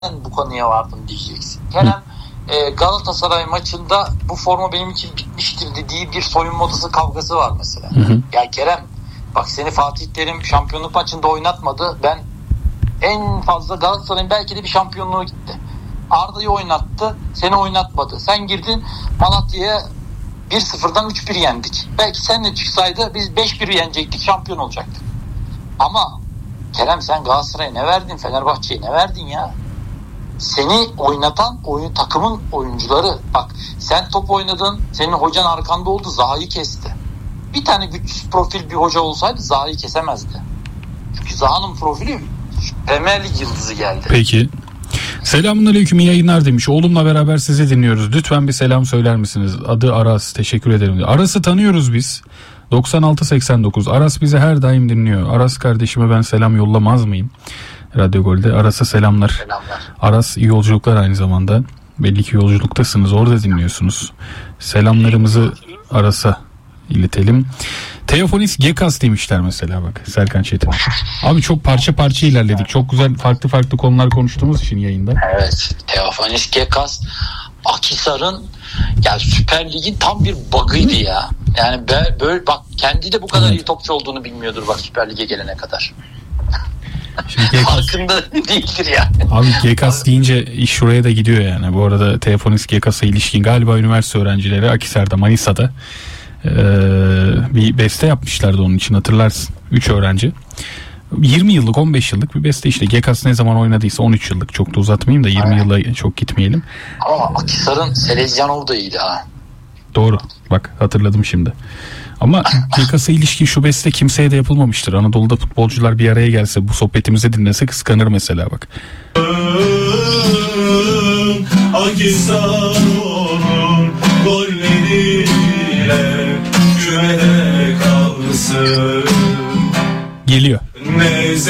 bu konuya vardım diyeceksin. Kerem Galatasaray maçında bu forma benim için bitmiştir dediği bir soyunma odası kavgası var mesela. Ya Kerem bak seni Fatih Terim şampiyonluk maçında oynatmadı. Ben en fazla Galatasaray'ın belki de bir şampiyonluğu gitti. Arda'yı oynattı, seni oynatmadı. Sen girdin Malatya'ya 1-0'dan 3-1 yendik. Belki seninle çıksaydı biz 5-1 yenecektik, şampiyon olacaktık. Ama Kerem sen Galatasaray'a ne verdin? Fenerbahçe'ye ne verdin ya? Seni oynatan takımın oyuncuları. Bak sen top oynadın, senin hocan arkanda oldu, Zaha'yı kesti. Bir tane güçsüz profil bir hoca olsaydı Zaha'yı kesemezdi. Çünkü Zaha'nın profili Premier Lig yıldızı geldi. Peki. Selamünaleyküm, iyi yayınlar demiş. Oğlumla beraber sizi dinliyoruz. Lütfen bir selam söyler misiniz? Adı Aras. Teşekkür ederim. Aras'ı tanıyoruz biz. 9689. Aras bizi her daim dinliyor. Aras kardeşime ben selam yollamaz mıyım? Radyo Gol'de Aras'a selamlar. Selamlar. Aras iyi yolculuklar aynı zamanda. Belli ki yolculuktasınız. Orada dinliyorsunuz. Selamlarımızı Aras'a iletelim. Teofanis Gekas demişler mesela bak Serkan Çetin. Abi çok parça parça ilerledik. Çok güzel farklı konular konuştuğumuz için yayında. Evet. Teofanis Gekas Akhisar'ın yani Süper Lig'in tam bir bug'ıydı ya. Yani böyle bak kendi de bu kadar iyi topçu olduğunu bilmiyordur bak Süper Lig'e gelene kadar. Farkında değildir yani. Abi Gekas deyince iş şuraya da gidiyor yani. Bu arada Teofanis Gekas'a ilişkin galiba üniversite öğrencileri Akhisar'da, Manisa'da bir beste yapmışlardı onun için, hatırlarsın. 3 öğrenci. 20 yıllık 15 yıllık bir beste işte. Gekas ne zaman oynadıysa 13 yıllık, çok da uzatmayayım da 20 yıla çok gitmeyelim. Ama Akhisar'ın Selezyanov da iyiydi ha. Doğru, bak hatırladım şimdi. Ama Gekas'a ilişkin şu beste kimseye de yapılmamıştır. Anadolu'da futbolcular bir araya gelse bu sohbetimizi dinlese kıskanır mesela bak. Akhisar'ın golleriyle kümede kalsın. Geliyor.